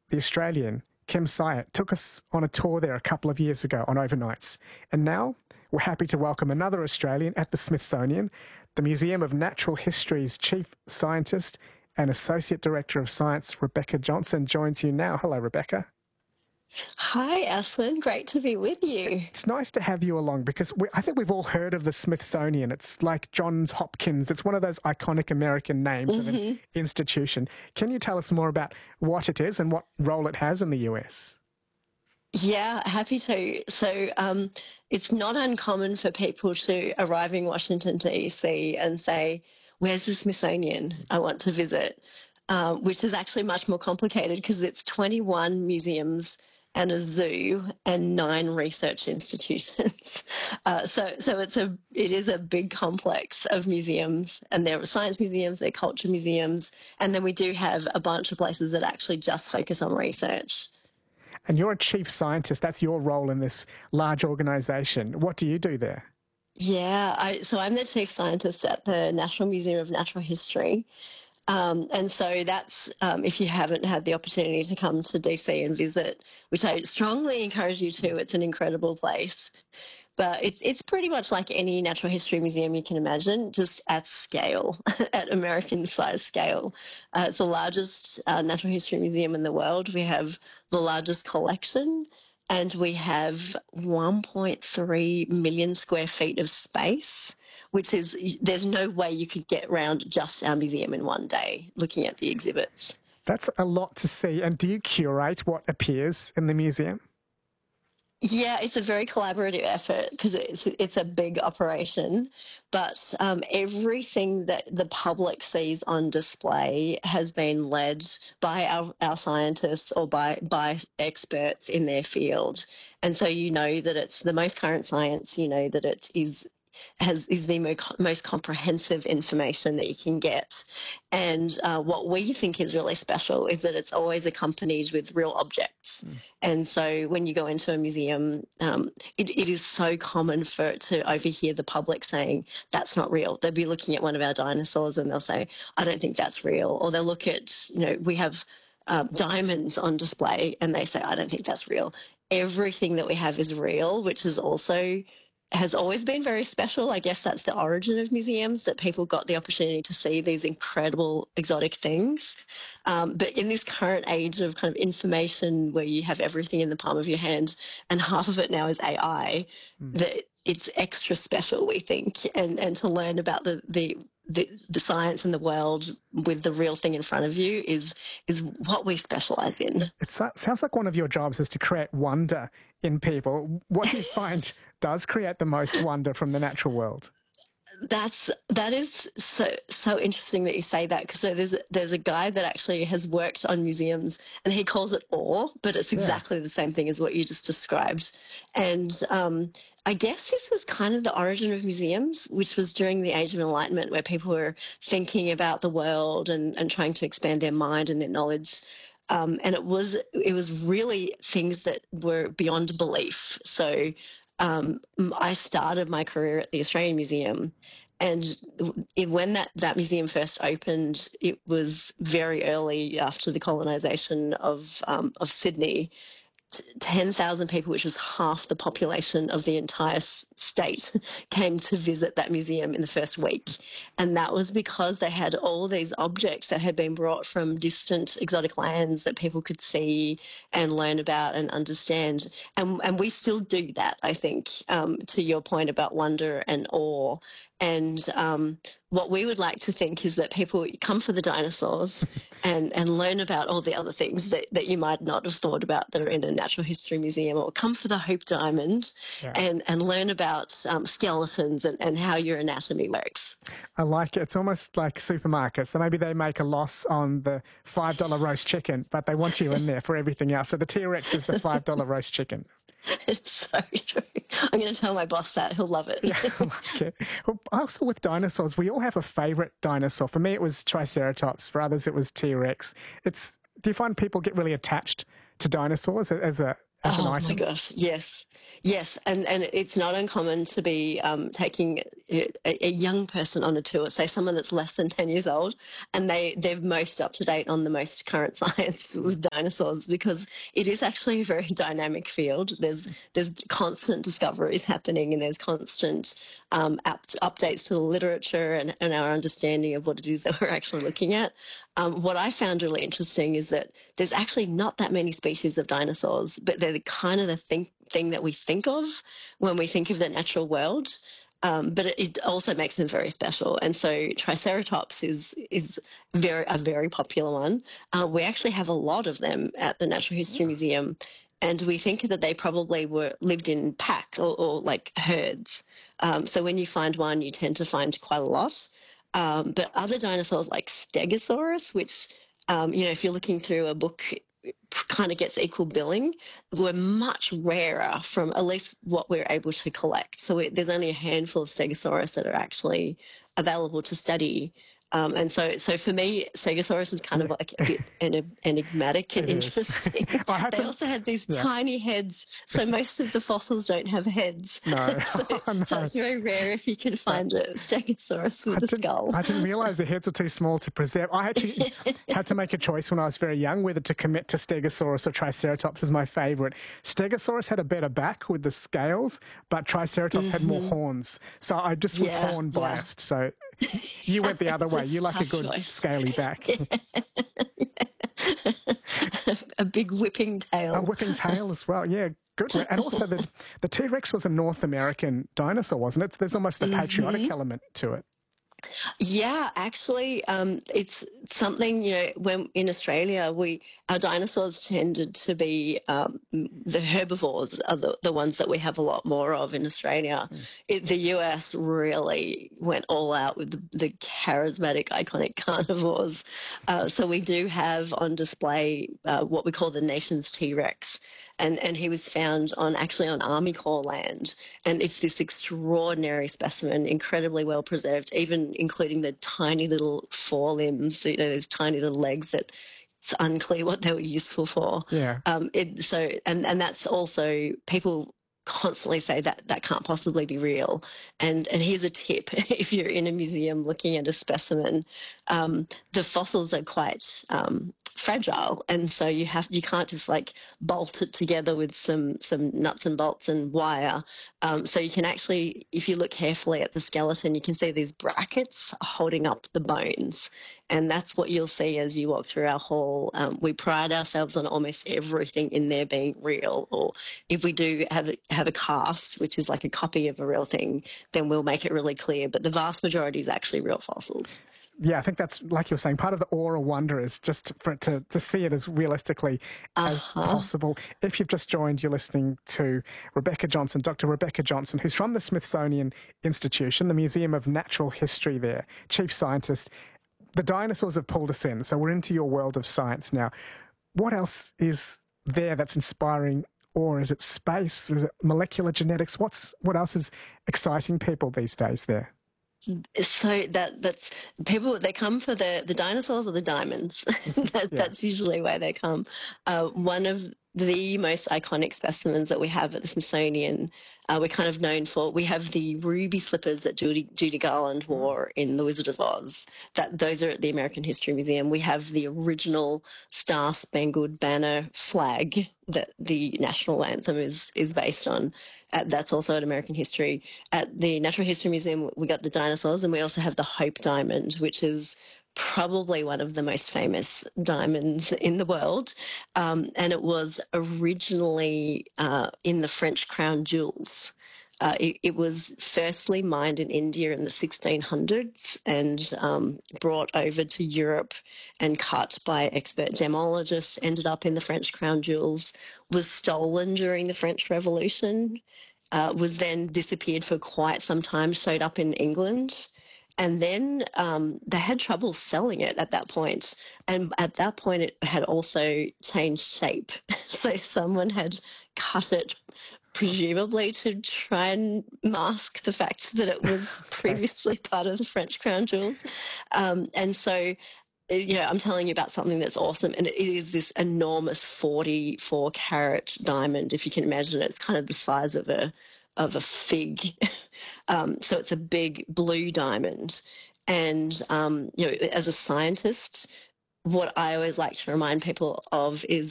the Australian, Kim Syatt, took us on a tour there a couple of years ago on overnights. And now we're happy to welcome another Australian at the Smithsonian, the Museum of Natural History's Chief Scientist and Associate Director of Science, Rebecca Johnson, joins you now. Hello, Rebecca. Hi, Aslan. Great to be with you. It's nice to have you along because I think we've all heard of the Smithsonian. It's like Johns Hopkins. It's one of those iconic American names of an institution. Can you tell us more about what it is and what role it has in the US? Yeah, happy to. So it's not uncommon for people to arrive in Washington, D.C. and say, where's the Smithsonian? I want to visit, which is actually much more complicated because it's 21 museums and a zoo and 9 research institutions. So it is a big complex of museums, and there are science museums, there are culture museums, and then we do have a bunch of places that actually just focus on research. And you're a chief scientist. That's your role in this large organisation. What do you do there? Yeah, so I'm the chief scientist at the National Museum of Natural History. And so that's, if you haven't had the opportunity to come to DC and visit, which I strongly encourage you to, it's an incredible place. But it's pretty much like any natural history museum you can imagine, just at scale, at American size scale. It's the largest natural history museum in the world. We have the largest collection, and we have 1.3 million square feet of space, which is, there's no way you could get around just our museum in one day looking at the exhibits. That's a lot to see. And do you curate what appears in the museum? Yeah, it's a very collaborative effort because it's a big operation, but everything that the public sees on display has been led by our scientists or by experts in their field. And so you know that it's the most current science, you know that it is the most comprehensive information that you can get. And what we think is really special is that it's always accompanied with real objects. And so when you go into a museum, it is so common to overhear the public saying, that's not real. They'll be looking at one of our dinosaurs and they'll say, I don't think that's real. Or they'll look at, we have diamonds on display and they say, I don't think that's real. Everything that we have is real, which is also has always been very special. I guess that's the origin of museums, that people got the opportunity to see these incredible exotic things. But in this current age of kind of information where you have everything in the palm of your hand and half of it now is AI, that it's extra special, we think, and to learn about the science and the world with the real thing in front of you is what we specialise in. It sounds like one of your jobs is to create wonder in people. What do you find does create the most wonder from the natural world? That is so interesting that you say that, because there's a guy that actually has worked on museums and he calls it awe, but it's exactly the same thing as what you just described. And I guess this was kind of the origin of museums, which was during the Age of Enlightenment, where people were thinking about the world and trying to expand their mind and their knowledge. And it was really things that were beyond belief. So I started my career at the Australian Museum, and when that museum first opened, it was very early after the colonisation of Sydney. 10,000 people, which was half the population of the entire state, came to visit that museum in the first week. And that was because they had all these objects that had been brought from distant exotic lands that people could see and learn about and understand. And we still do that, I think, to your point about wonder and awe. And what we would like to think is that people come for the dinosaurs and learn about all the other things that you might not have thought about that are in a natural history museum, or come for the Hope Diamond and learn about skeletons and how your anatomy works. I like it. It's almost like supermarkets. So maybe they make a loss on the $5 roast chicken, but they want you in there for everything else. So the T-Rex is the $5 roast chicken. It's so true. I'm going to tell my boss that. He'll love it. Yeah, I like it. Well, also with dinosaurs, we all have a favourite dinosaur. For me, it was Triceratops. For others, it was T-Rex. Do you find people get really attached to dinosaurs as as an Oh my item? gosh, yes, yes, and it's not uncommon to be taking a young person on a tour, say someone that's less than 10 years old, and they're most up to date on the most current science with dinosaurs because it is actually a very dynamic field. There's constant discoveries happening, and there's constant updates to the literature and our understanding of what it is that we're actually looking at. What I found really interesting is that there's actually not that many species of dinosaurs, but they're the kind of the thing that we think of when we think of the natural world. But it also makes them very special. And so Triceratops is a very popular one. We actually have a lot of them at the Natural History Museum, and we think that they probably lived in packs or like herds. So when you find one, you tend to find quite a lot. But other dinosaurs like Stegosaurus, which if you're looking through a book, kind of gets equal billing, were much rarer from at least what we're able to collect. So there's only a handful of Stegosaurus that are actually available to study. And so for me, Stegosaurus is kind of like a bit enigmatic and It is. interesting. They Some, also had these yeah. tiny heads, so most of the fossils don't have heads. No. so, Oh, no. so it's very rare if you can find a Stegosaurus with a skull. I didn't realize the heads were too small to preserve. I actually had to make a choice when I was very young whether to commit to Stegosaurus or Triceratops as my favorite. Stegosaurus had a better back with the scales, but Triceratops had more horns. So I just was horn biased. So you went the other way. You like a good choice. Scaly back. A big whipping tail. A whipping tail as well. Yeah, good. And also the T-Rex was a North American dinosaur, wasn't it? There's almost a patriotic element to it. Yeah, actually, it's something, when in Australia, our dinosaurs tended to be the herbivores are the ones that we have a lot more of in Australia. The US really went all out with the charismatic, iconic carnivores. So we do have on display what we call the nation's T-Rex. And he was found actually on Army Corps land. And it's this extraordinary specimen, incredibly well preserved, even including the tiny little forelimbs, those tiny little legs that it's unclear what they were useful for. Yeah. And that's also, people constantly say that can't possibly be real. And here's a tip: if you're in a museum looking at a specimen, the fossils are quite fragile, and so you can't just like bolt it together with some nuts and bolts and wire. So you can actually, if you look carefully at the skeleton, you can see these brackets holding up the bones, and that's what you'll see as you walk through our hall. We pride ourselves on almost everything in there being real, or if we do have a cast, which is like a copy of a real thing, then we'll make it really clear. But the vast majority is actually real fossils. Yeah, I think that's, like you were saying, part of the awe or wonder is just for it to see it as realistically as possible. If you've just joined, you're listening to Rebecca Johnson, Dr. Rebecca Johnson, who's from the Smithsonian Institution, the Museum of Natural History there, chief scientist. The dinosaurs have pulled us in, so we're into your world of science now. What else is there that's inspiring? Or is it space? Is it molecular genetics? What else is exciting people these days there? So that's people, they come for the dinosaurs or the diamonds. That's usually where they come. One of the most iconic specimens that we have at the Smithsonian, we're kind of known for. We have the ruby slippers that Judy Garland wore in The Wizard of Oz. Those are at the American History Museum. We have the original Star Spangled Banner flag that the national anthem is based on. That's also at American History. At the Natural History Museum, we got the dinosaurs, and we also have the Hope Diamond, which is probably one of the most famous diamonds in the world. And it was originally in the French crown jewels. It was firstly mined in India in the 1600s and brought over to Europe and cut by expert gemologists, ended up in the French crown jewels, was stolen during the French Revolution, was then disappeared for quite some time, showed up in England. And then they had trouble selling it at that point. And at that point, it had also changed shape. So someone had cut it, presumably to try and mask the fact that it was previously part of the French crown jewels. And so I'm telling you about something that's awesome. And it is this enormous 44 carat diamond. If you can imagine it, it's kind of the size of a fig. So it's a big blue diamond. And, as a scientist, what I always like to remind people of is